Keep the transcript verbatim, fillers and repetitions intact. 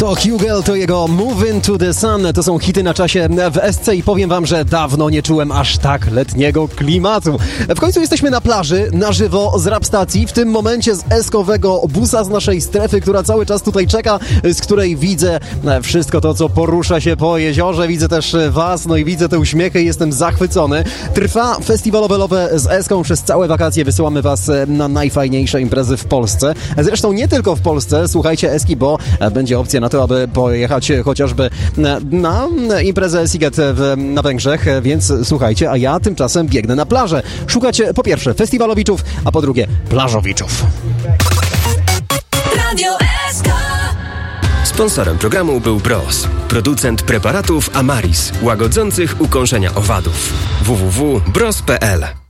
To Hugel, to jego Moving to the Sun, to są hity na czasie w S C i powiem wam, że dawno nie czułem aż tak letniego klimatu. W końcu jesteśmy na plaży, na żywo z rap stacji, w tym momencie z eskowego busa z naszej strefy, która cały czas tutaj czeka, z której widzę wszystko to, co porusza się po jeziorze, widzę też was, no i widzę te uśmiechy i jestem zachwycony. Trwa festiwalowe Love z Eską, przez całe wakacje wysyłamy was na najfajniejsze imprezy w Polsce. Zresztą nie tylko w Polsce, słuchajcie Eski, bo będzie opcja na to, aby pojechać chociażby na, na imprezę Siget w, na Węgrzech, więc słuchajcie, a ja tymczasem biegnę na plażę. Szukać po pierwsze festiwalowiczów, a po drugie plażowiczów. Radio S K. Sponsorem programu był Bros, producent preparatów Amaris, łagodzących ukąszenia owadów. w w w kropka bros kropka p l